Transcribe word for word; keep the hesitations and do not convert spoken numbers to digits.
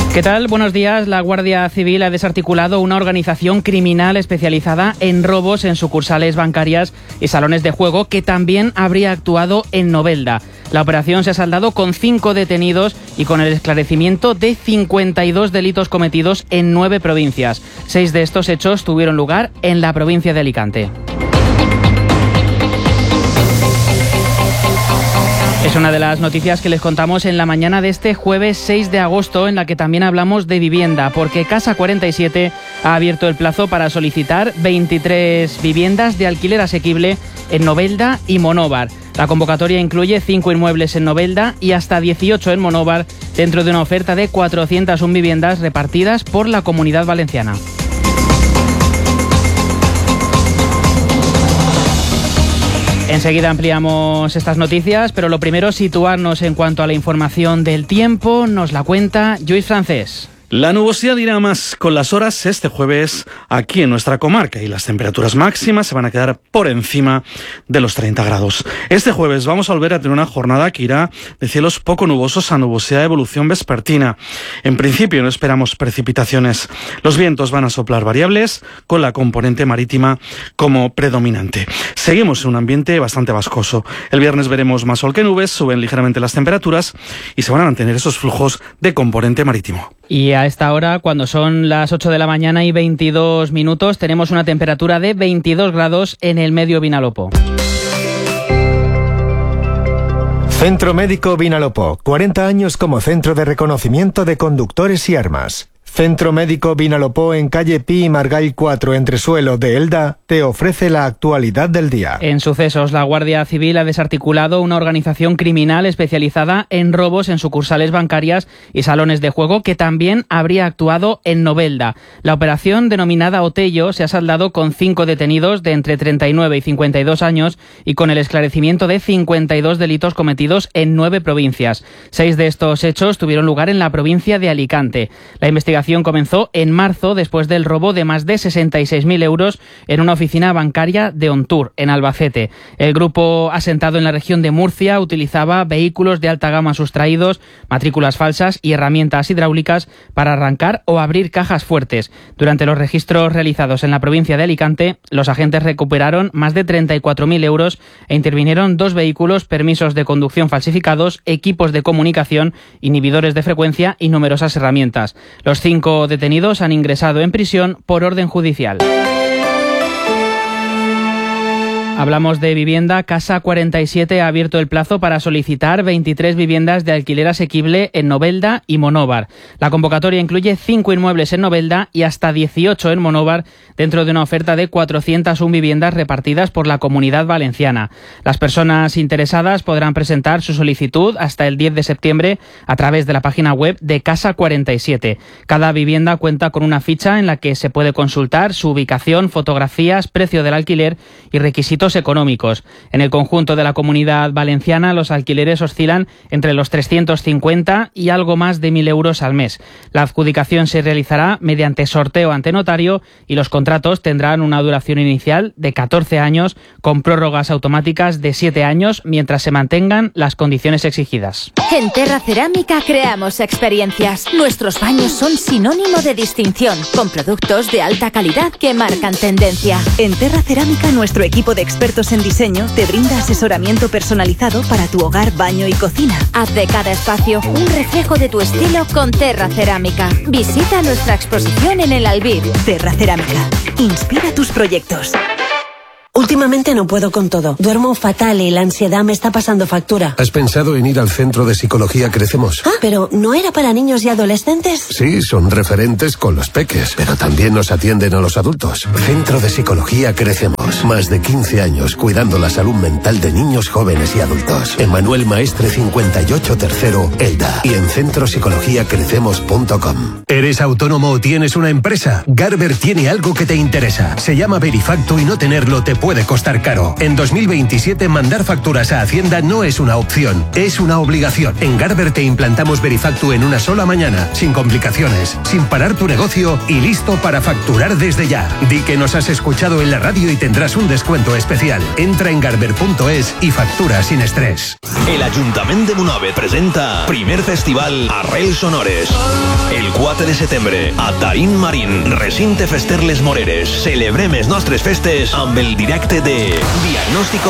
¿Qué tal? Buenos días. La Guardia Civil ha desarticulado una organización criminal especializada en robos en sucursales bancarias y salones de juego que también habría actuado en Novelda. La operación se ha saldado con cinco detenidos y con el esclarecimiento de cincuenta y dos delitos cometidos en nueve provincias. Seis de estos hechos tuvieron lugar en la provincia de Alicante. Es una de las noticias que les contamos en la mañana de este jueves seis de agosto, en la que también hablamos de vivienda, porque Casa cuarenta y siete ha abierto el plazo para solicitar veintitrés viviendas de alquiler asequible en Novelda y Monóvar. La convocatoria incluye cinco inmuebles en Novelda y hasta dieciocho en Monóvar, dentro de una oferta de cuatrocientas una viviendas repartidas por la Comunidad Valenciana. Enseguida ampliamos estas noticias, pero lo primero, situarnos en cuanto a la información del tiempo. Nos la cuenta Lluís Francés. La nubosidad irá más con las horas este jueves aquí en nuestra comarca y las temperaturas máximas se van a quedar por encima de los treinta grados. Este jueves vamos a volver a tener una jornada que irá de cielos poco nubosos a nubosidad de evolución vespertina. En principio no esperamos precipitaciones. Los vientos van a soplar variables con la componente marítima como predominante. Seguimos en un ambiente bastante vascoso. El viernes veremos más sol que nubes, suben ligeramente las temperaturas y se van a mantener esos flujos de componente marítimo. Y a esta hora, cuando son las ocho de la mañana y veintidós minutos, tenemos una temperatura de veintidós grados en el Medio Vinalopó. Centro Médico Vinalopó, cuarenta años como centro de reconocimiento de conductores y armas. Centro Médico Vinalopó en calle Pi y Margall cuatro, entresuelo de Elda, te ofrece la actualidad del día. En sucesos, la Guardia Civil ha desarticulado una organización criminal especializada en robos en sucursales bancarias y salones de juego que también habría actuado en Novelda. La operación, denominada Otello, se ha saldado con cinco detenidos de entre treinta y nueve y cincuenta y dos años y con el esclarecimiento de cincuenta y dos delitos cometidos en nueve provincias. Seis de estos hechos tuvieron lugar en la provincia de Alicante. La investigación comenzó en marzo después del robo de más de sesenta y seis mil euros en una oficina bancaria de Ontour, en Albacete. El grupo, asentado en la región de Murcia, utilizaba vehículos de alta gama sustraídos, matrículas falsas y herramientas hidráulicas para arrancar o abrir cajas fuertes. Durante los registros realizados en la provincia de Alicante, los agentes recuperaron más de treinta y cuatro mil euros e intervinieron dos vehículos, permisos de conducción falsificados, equipos de comunicación, inhibidores de frecuencia y numerosas herramientas. Los cinco detenidos han ingresado en prisión por orden judicial. Hablamos de vivienda. Casa cuarenta y siete ha abierto el plazo para solicitar veintitrés viviendas de alquiler asequible en Novelda y Monóvar. La convocatoria incluye cinco inmuebles en Novelda y hasta dieciocho en Monóvar, dentro de una oferta de cuatrocientas una viviendas repartidas por la Comunidad Valenciana. Las personas interesadas podrán presentar su solicitud hasta el diez de septiembre a través de la página web de Casa cuarenta y siete. Cada vivienda cuenta con una ficha en la que se puede consultar su ubicación, fotografías, precio del alquiler y requisitos económicos. En el conjunto de la Comunidad Valenciana, los alquileres oscilan entre los trescientos cincuenta y algo más de mil euros al mes. La adjudicación se realizará mediante sorteo ante notario y los contratos tendrán una duración inicial de catorce años, con prórrogas automáticas de siete años mientras se mantengan las condiciones exigidas. En Terra Cerámica creamos experiencias. Nuestros baños son sinónimo de distinción, con productos de alta calidad que marcan tendencia. En Terra Cerámica, nuestro equipo de expertos en diseño te brinda asesoramiento personalizado para tu hogar, baño y cocina. Haz de cada espacio un reflejo de tu estilo con Terra Cerámica. Visita nuestra exposición en el Albir. Terra Cerámica. Inspira tus proyectos. Últimamente no puedo con todo. Duermo fatal y la ansiedad me está pasando factura. ¿Has pensado en ir al Centro de Psicología Crecemos? Ah, pero ¿no era para niños y adolescentes? Sí, son referentes con los peques, pero también nos atienden a los adultos. Centro de Psicología Crecemos. Más de quince años cuidando la salud mental de niños, jóvenes y adultos. En Manuel Maestre cincuenta y ocho Tercero, Elda. Y en centro psicología crecemos punto com. ¿Eres autónomo o tienes una empresa? Garber tiene algo que te interesa. Se llama Verifactu y no tenerlo te puede costar caro. En dos mil veintisiete mandar facturas a Hacienda no es una opción, es una obligación. En Garber te implantamos Verifactu en una sola mañana, sin complicaciones, sin parar tu negocio y listo para facturar desde ya. Di que nos has escuchado en la radio y tendrás un descuento especial. Entra en garber punto es y factura sin estrés. El Ayuntamiento de Monòver presenta primer festival Arrels Sonores. El cual catorze de setembre, a Tarín Marín, recinte fester les Moreres. Celebrem els nostres festes amb el directe de Diagnóstico